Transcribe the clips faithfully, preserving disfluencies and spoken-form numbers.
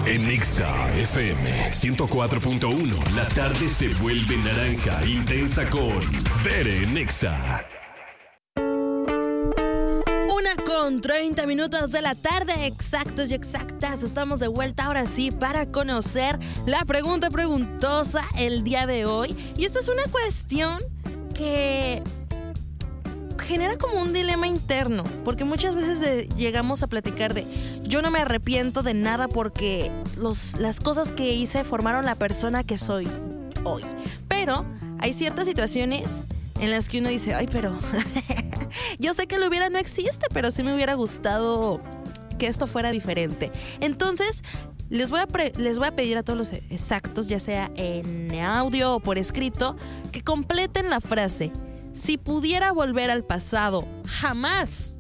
En Exa F M ciento cuatro punto uno, la tarde se vuelve naranja intensa con Bere en Exa. Una con treinta minutos de la tarde, exactos y exactas. Estamos de vuelta ahora sí para conocer la pregunta preguntosa el día de hoy. Y esta es una cuestión que genera como un dilema interno, porque muchas veces de, llegamos a platicar de yo no me arrepiento de nada porque los, las cosas que hice formaron la persona que soy hoy. Pero hay ciertas situaciones en las que uno dice, ay, pero yo sé que lo hubiera no existe, pero sí me hubiera gustado que esto fuera diferente. Entonces, les voy a, pre- les voy a pedir a todos los exactos, ya sea en audio o por escrito, que completen la frase. Si pudiera volver al pasado, jamás,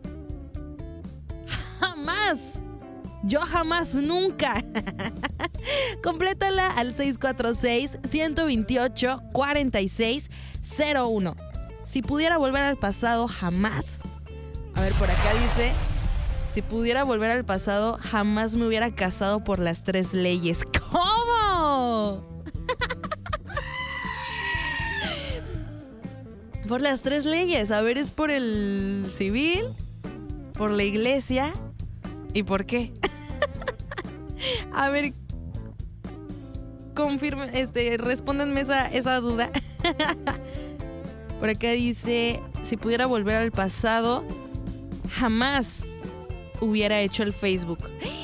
jamás, yo jamás, nunca. Complétala al seis cuatro seis, uno dos ocho, cuatro seis cero uno. Si pudiera volver al pasado, jamás. A ver, por acá dice, si pudiera volver al pasado, jamás me hubiera casado por las tres leyes. ¿Cómo? Por las tres leyes. A ver, es por el civil, por la iglesia y por qué. A ver, confirmen, este, respóndanme esa, esa duda. Por acá dice, si pudiera volver al pasado, jamás hubiera hecho el Facebook.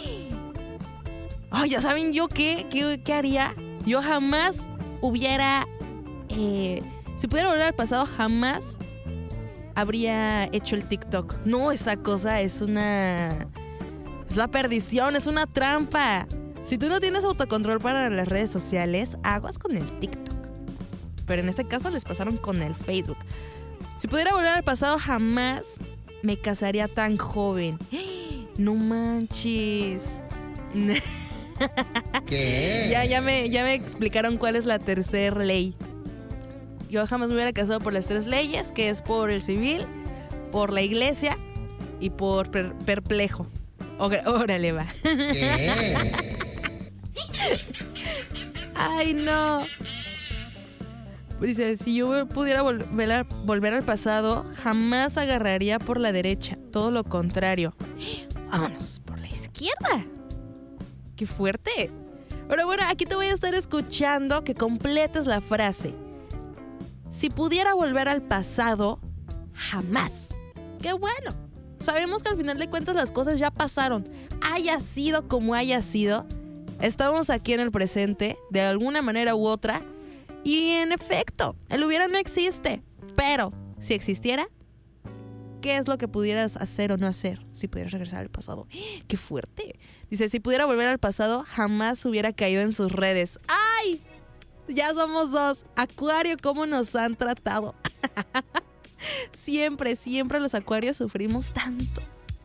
Ay, ya saben yo qué, qué, qué haría. Yo jamás hubiera... Eh, Si pudiera volver al pasado, jamás habría hecho el TikTok. No, esa cosa es una... Es la perdición, es una trampa. Si tú no tienes autocontrol para las redes sociales, aguas con el TikTok. Pero en este caso les pasaron con el Facebook. Si pudiera volver al pasado, jamás me casaría tan joven. No manches. ¿Qué? Ya, ya me, ya me explicaron cuál es la tercera ley. Yo jamás me hubiera casado por las tres leyes, que es por el civil, por la iglesia y por per- perplejo. Órale, va. ¿Qué? Ay, no. Dice, si yo pudiera volver, a, volver al pasado, jamás agarraría por la derecha. Todo lo contrario. Vámonos por la izquierda. ¡Qué fuerte! Pero bueno, aquí te voy a estar escuchando que completes la frase. Si pudiera volver al pasado, jamás. ¡Qué bueno! Sabemos que al final de cuentas las cosas ya pasaron. Haya sido como haya sido, estamos aquí en el presente, de alguna manera u otra. Y en efecto, el hubiera no existe. Pero, si existiera, ¿qué es lo que pudieras hacer o no hacer si pudieras regresar al pasado? ¡Qué fuerte! Dice, si pudiera volver al pasado, jamás hubiera caído en sus redes. ¡Ay! Ya somos dos. Acuario, ¿cómo nos han tratado? Siempre, siempre los acuarios sufrimos tanto.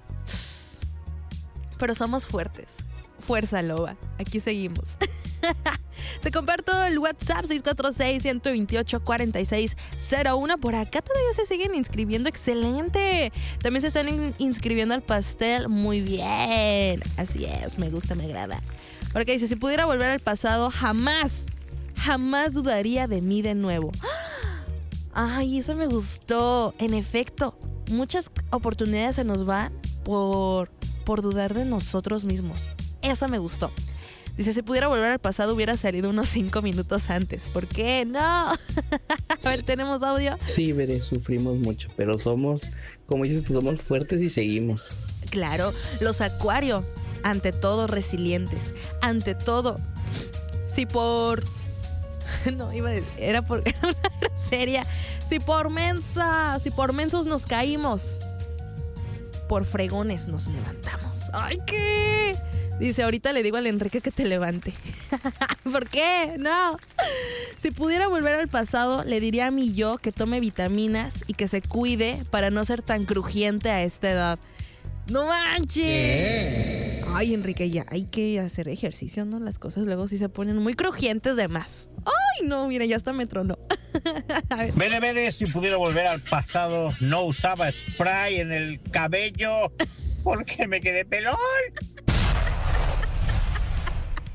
Pero somos fuertes. Fuerza, loba. Aquí seguimos. Te comparto el WhatsApp seis cuatro seis, uno dos ocho, cuatro seis cero uno. Por acá todavía se siguen inscribiendo. ¡Excelente! También se están in- inscribiendo al pastel. Muy bien. Así es, me gusta, me agrada. Por acá dice, si pudiera volver al pasado, jamás... Jamás dudaría de mí de nuevo. Ay, eso me gustó. En efecto, muchas oportunidades se nos van por, por dudar de nosotros mismos. Eso me gustó. Dice, si pudiera volver al pasado, hubiera salido unos cinco minutos antes. ¿Por qué? ¡No! A ver, ¿tenemos audio? Sí, veré, sufrimos mucho, pero somos, como dices tú, somos fuertes y seguimos. Claro, los acuarios, ante todo resilientes. Ante todo, si por... No, iba a decir, era por era una grosería. Si por mensa, si por mensos nos caímos, por fregones nos levantamos. ¡Ay, qué! Dice, ahorita le digo al Enrique que te levante. ¿Por qué? No. Si pudiera volver al pasado, le diría a mi yo que tome vitaminas y que se cuide para no ser tan crujiente a esta edad. ¡No manches! ¿Qué? Ay, Enrique, ya hay que hacer ejercicio, ¿no? Las cosas luego sí se ponen muy crujientes de más. ¡Ay, no! Mira, ya hasta me tronó. Vene, vene, si pudiera volver al pasado, no usaba spray en el cabello porque me quedé pelón.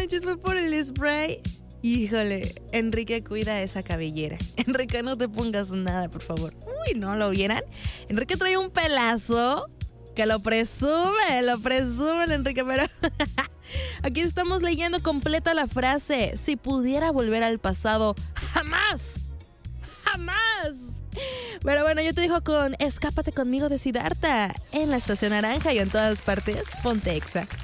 manches, fue por el spray. Híjole, Enrique, cuida esa cabellera. Enrique, no te pongas nada, por favor. Uy, ¿no lo vieran? Enrique trae un pelazo que lo presume, lo presume el Enrique, pero... Aquí estamos leyendo completa la frase. Si pudiera volver al pasado, jamás, jamás. Pero bueno, yo te dejo con Escápate conmigo de Siddhartha en la Estación Naranja y en todas partes, ponte Exa.